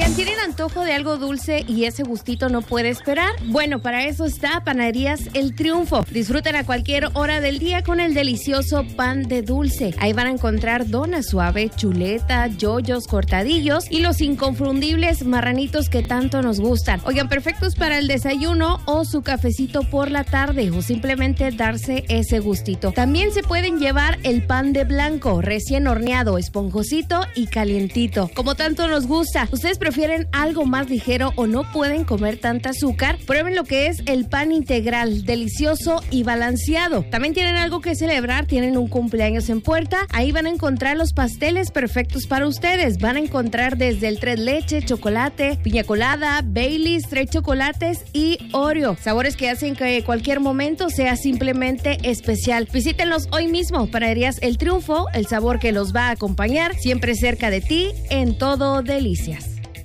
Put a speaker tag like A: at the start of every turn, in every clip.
A: Oigan, ¿tienen antojo de algo dulce y ese gustito no puede esperar? Bueno, para eso está Panaderías El Triunfo. Disfruten a cualquier hora del día con el delicioso pan de dulce. Ahí van a encontrar dona suave, chuleta, yoyos, cortadillos y los inconfundibles marranitos que tanto nos gustan. Oigan, perfectos para el desayuno o su cafecito por la tarde o simplemente darse ese gustito. También se pueden llevar el pan de blanco, recién horneado, esponjosito y calientito, como tanto nos gusta. ¿Ustedes prefieren algo más ligero o no pueden comer tanta azúcar? Prueben lo que es el pan integral, delicioso y balanceado. También tienen algo que celebrar, tienen un cumpleaños en puerta. Ahí van a encontrar los pasteles perfectos para ustedes. Van a encontrar desde el tres leche, chocolate, piña colada, Baileys, 3 chocolates y Oreo. Sabores que hacen que cualquier momento sea simplemente especial. Visítenlos hoy mismo. Panaderías El Triunfo, el sabor que los va a acompañar siempre cerca de ti en todo Delicias.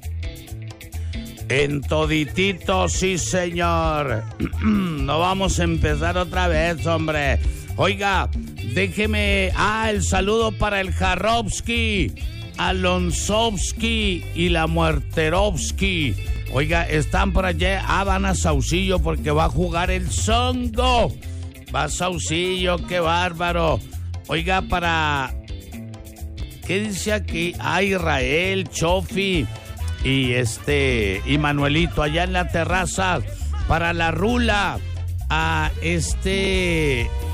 B: En toditito, sí señor. No vamos a empezar otra vez, hombre. Oiga, déjeme... el saludo para el Jarrovsky, Alonsovsky y la Muerterovsky. Oiga, están por allá. Van a Saucillo porque va a jugar el Songo. Va a Saucillo, qué bárbaro. Oiga, para... ¿Qué dice aquí? Israel, Chofi y Manuelito allá en la terraza. Para la Rula,